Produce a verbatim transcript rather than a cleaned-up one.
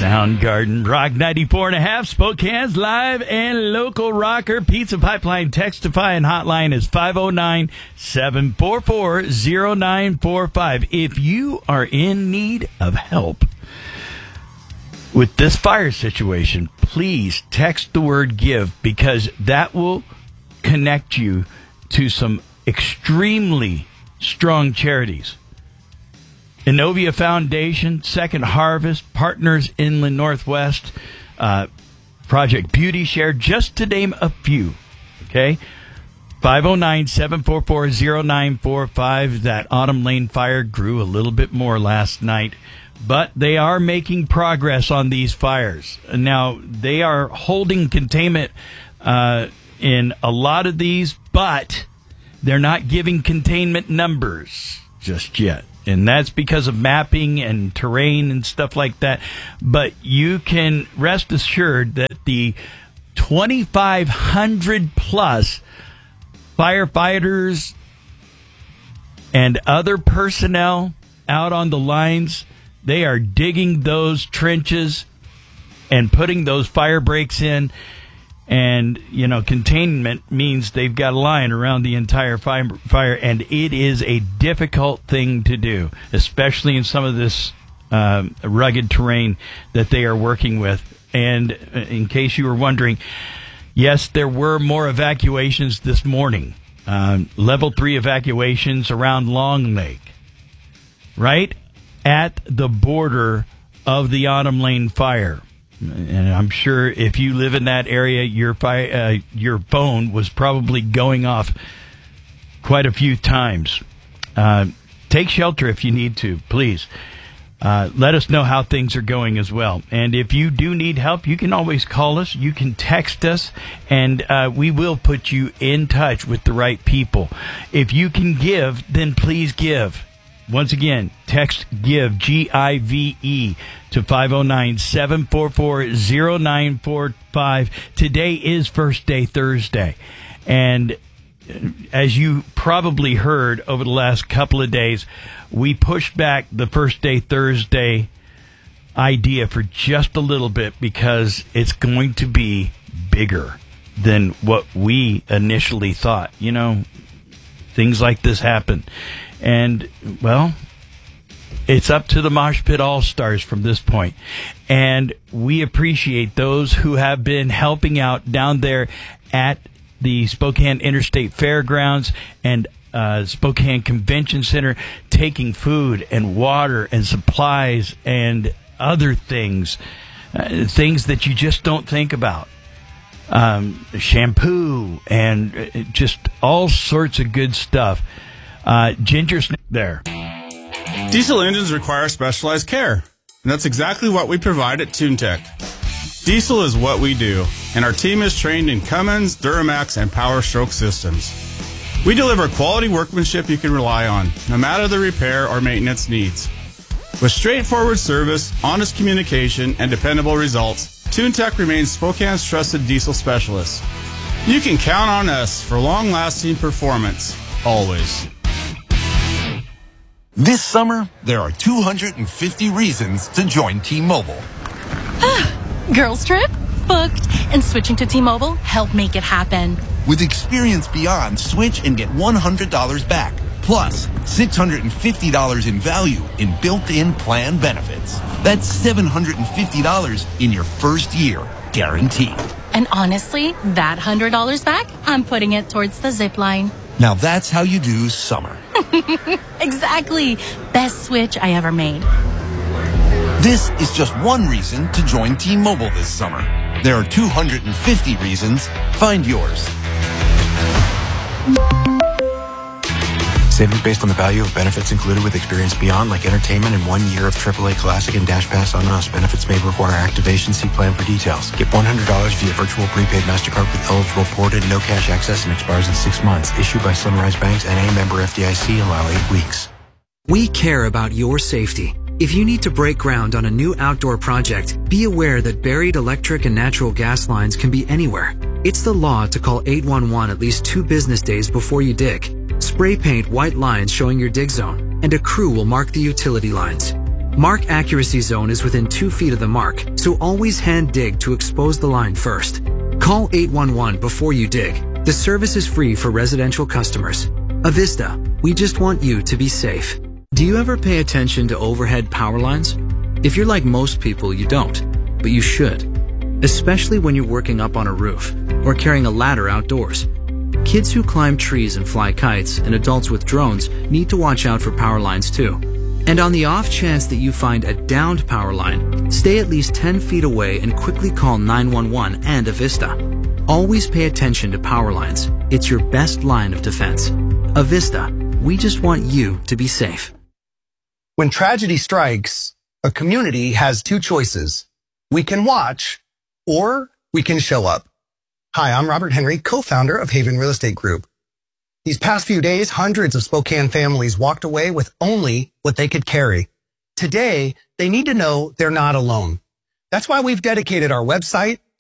Soundgarden, Rock ninety-four and a half, Spokane's live and local rocker. Pizza Pipeline Textify and hotline is five oh nine, seven four four, oh nine four five. If you are in need of help with this fire situation, please text the word GIVE, because that will connect you to some extremely strong charities. Innovia Foundation, Second Harvest, Partners Inland Northwest, uh, Project Beauty Share, just to name a few. Okay? five oh nine, seven four four, oh nine four five. That Autumn Lane fire grew a little bit more last night, but they are making progress on these fires. Now, they are holding containment uh, in a lot of these, but they're not giving containment numbers just yet. And that's because of mapping and terrain and stuff like that. But you can rest assured that the twenty-five hundred plus firefighters and other personnel out on the lines, they are digging those trenches and putting those fire breaks in. And, you know, containment means they've got a line around the entire fire, fire, and it is a difficult thing to do, especially in some of this um, rugged terrain that they are working with. And in case you were wondering, yes, there were more evacuations this morning. Um, level three evacuations around Long Lake, right at the border of the Autumn Lane fire. And I'm sure if you live in that area, your fi- uh, your phone was probably going off quite a few times. Uh, take shelter if you need to, please. Uh, let us know how things are going as well. And if you do need help, you can always call us. You can text us, and uh, we will put you in touch with the right people. If you can give, then please give. Once again, text GIVE, G I V E, to five oh nine, seven four four, oh nine four five. Today is First Day Thursday. And as you probably heard over the last couple of days, we pushed back the First Day Thursday idea for just a little bit because it's going to be bigger than what we initially thought. You know, things like this happen. And, well, it's up to the Mosh Pit All-Stars from this point. And we appreciate those who have been helping out down there at the Spokane Interstate Fairgrounds and uh, Spokane Convention Center, taking food and water and supplies and other things, uh, things that you just don't think about. Um, shampoo and just all sorts of good stuff. Uh, Ginger Snap there. Diesel engines require specialized care, and that's exactly what we provide at TuneTech. Diesel is what we do, and our team is trained in Cummins, Duramax, and Power Stroke systems. We deliver quality workmanship you can rely on, no matter the repair or maintenance needs. With straightforward service, honest communication, and dependable results, TuneTech remains Spokane's trusted diesel specialist. You can count on us for long-lasting performance, always. This summer, there are two hundred fifty reasons to join T-Mobile. Girls trip? Booked. And switching to T-Mobile helped make it happen. With Experience Beyond, switch and get one hundred dollars back. Plus, six hundred fifty dollars in value in built-in plan benefits. That's seven hundred fifty dollars in your first year, guaranteed. And honestly, that one hundred dollars back, I'm putting it towards the zip line. Now that's how you do summer. Exactly. Best switch I ever made. This is just one reason to join T-Mobile this summer. There are two hundred fifty reasons. Find yours. Savings based on the value of benefits included with Experience Beyond, like entertainment and one year of triple A Classic and Dash Pass on us. Benefits may require activation. See plan for details. Get one hundred dollars via virtual prepaid MasterCard with eligible ported, no cash access, and expires in six months. Issued by Sunrise Banks, N A member F D I C. Allow eight weeks. We care about your safety. If you need to break ground on a new outdoor project, be aware that buried electric and natural gas lines can be anywhere. It's the law to call eight one one at least two business days before you dig. Spray paint white lines showing your dig zone, and a crew will mark the utility lines. Mark accuracy zone is within two feet of the mark, so always hand dig to expose the line first. Call eight one one before you dig. The service is free for residential customers. Avista, we just want you to be safe. Do you ever pay attention to overhead power lines? If you're like most people, you don't, but you should. Especially when you're working up on a roof or carrying a ladder outdoors. Kids who climb trees and fly kites and adults with drones need to watch out for power lines too. And on the off chance that you find a downed power line, stay at least ten feet away and quickly call nine one one and Avista. Always pay attention to power lines. It's your best line of defense. Avista, we just want you to be safe. When tragedy strikes, a community has two choices. We can watch, or we can show up. Hi, I'm Robert Henry, co-founder of Haven Real Estate Group. These past few days, hundreds of Spokane families walked away with only what they could carry. Today, they need to know they're not alone. That's why we've dedicated our website